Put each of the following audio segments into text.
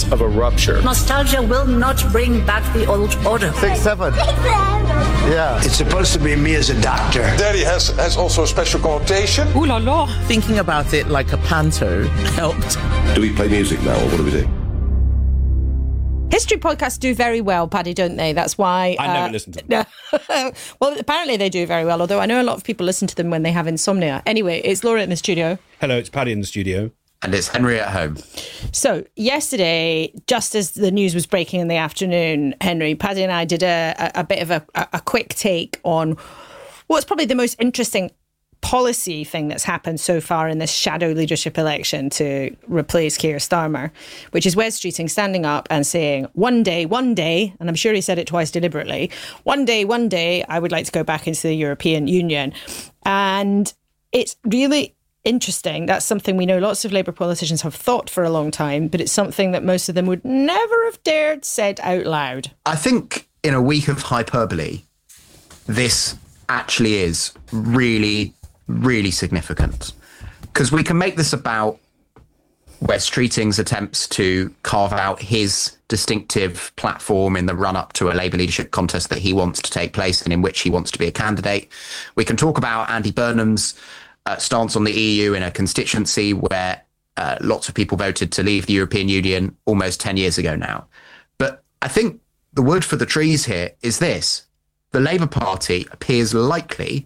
of a rupture. Nostalgia will not bring back the old order. 6-7. Yeah. It's supposed to be me as a doctor. Daddy has also a special connotation. Ooh la la. Thinking about it like a panto helped. Do we play music now, or what do we do? History podcasts do very well, Paddy, don't they? That's why... I never listen to them. Well, apparently they do very well, although I know a lot of people listen to them when they have insomnia. Anyway, it's Laura in the studio. Hello, it's Paddy in the studio. And it's Henry at home. So yesterday, just as the news was breaking in the afternoon, Henry, Paddy and I did a bit of a quick take on what's probably the most interesting policy thing that's happened so far in this shadow leadership election to replace Keir Starmer, which is Wes Streeting standing up and saying, one day, and I'm sure he said it twice deliberately, one day, I would like to go back into the European Union. And it's really interesting. That's something we know lots of Labour politicians have thought for a long time, but it's something that most of them would never have dared said out loud. I think in a week of hyperbole, this actually is really, really significant, because we can make this about Wes Streeting's attempts to carve out his distinctive platform in the run-up to a Labour leadership contest that he wants to take place and in which he wants to be a candidate. We can talk about Andy Burnham's stance on the EU in a constituency where lots of people voted to leave the European Union almost 10 years ago now. But I think the wood for the trees here is this. The Labour Party appears likely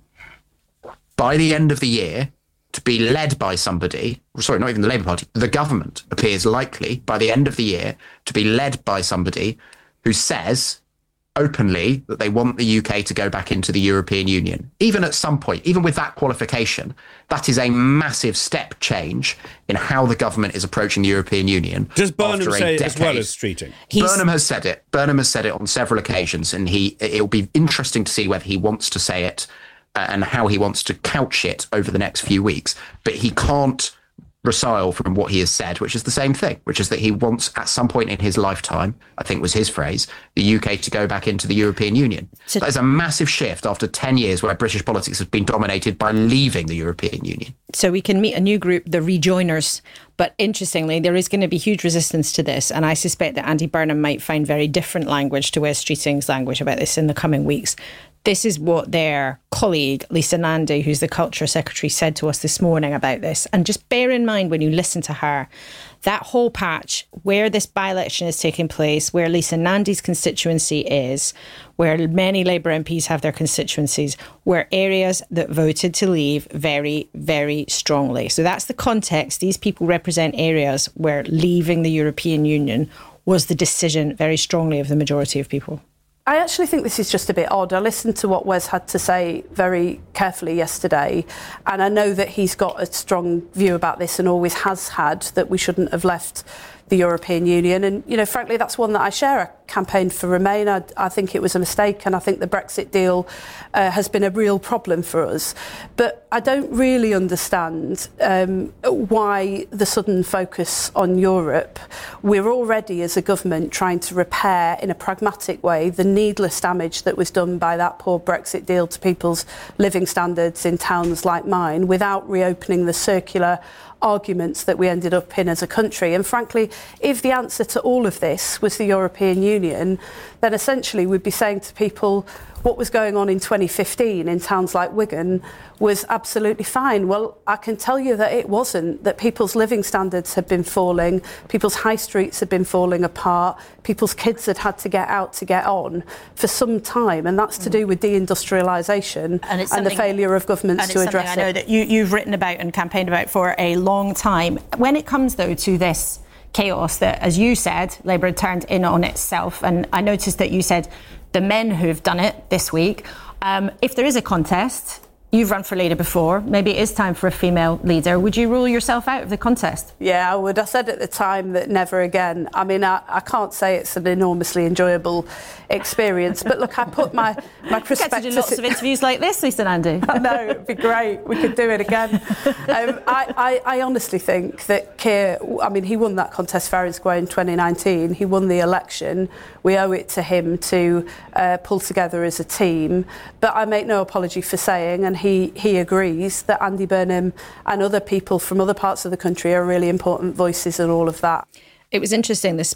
by the end of the year to be led by somebody, sorry, not even the Labour Party, the government appears likely by the end of the year to be led by somebody who says openly that they want the UK to go back into the European Union. Even at some point, even with that qualification, that is a massive step change in how the government is approaching the European Union. Does Burnham say it as well as Streeting? Burnham has said it. Burnham has said it on several occasions, and it'll be interesting to see whether he wants to say it and how he wants to couch it over the next few weeks. But he can't recoil from what he has said, which is the same thing, which is that he wants, at some point in his lifetime, I think was his phrase, the UK to go back into the European Union. So that is a massive shift after 10 years where British politics has been dominated by leaving the European Union. So we can meet a new group, the Rejoiners. But interestingly, there is going to be huge resistance to this. And I suspect that Andy Burnham might find very different language to Wes Streeting's language about this in the coming weeks. This is what their colleague, Lisa Nandy, who's the Culture Secretary, said to us this morning about this. And just bear in mind when you listen to her, that whole patch where this by-election is taking place, where Lisa Nandy's constituency is, where many Labour MPs have their constituencies, were areas that voted to leave very, very strongly. So that's the context. These people represent areas where leaving the European Union was the decision very strongly of the majority of people. I actually think this is just a bit odd. I listened to what Wes had to say very carefully yesterday, and I know that he's got a strong view about this and always has had, that we shouldn't have left the European Union. And, you know, frankly, that's one that I share. I campaigned for Remain. I think it was a mistake, and I think the Brexit deal has been a real problem for us. But I don't really understand why the sudden focus on Europe. We're already, as a government, trying to repair in a pragmatic way the needless damage that was done by that poor Brexit deal to people's living standards in towns like mine, without reopening the circular arguments that we ended up in as a country. And frankly, if the answer to all of this was the European Union, then essentially we'd be saying to people what was going on in 2015 in towns like Wigan was absolutely fine. Well, I can tell you that it wasn't, that people's living standards had been falling, people's high streets had been falling apart, people's kids had to get out to get on for some time, and that's to do with deindustrialisation and the failure of governments to address it. I know that you've written about and campaigned about for a long time. When it comes, though, to this chaos that, as you said, Labour had turned in on itself, and I noticed that you said the men who've done it this week, if there is a contest, you've run for leader before, maybe it is time for a female leader. Would you rule yourself out of the contest? Yeah, I would. I said at the time that never again. I mean, I can't say it's an enormously enjoyable experience, but look, I put my prospectus... You get to do lots of interviews like this, Lisa Nandy. I know, it'd be great. We could do it again. I honestly think that Keir, I mean, he won that contest fair and square in 2019. He won the election. We owe it to him to pull together as a team. But I make no apology for saying, and he agrees, that Andy Burnham and other people from other parts of the country are really important voices in all of that. It was interesting, this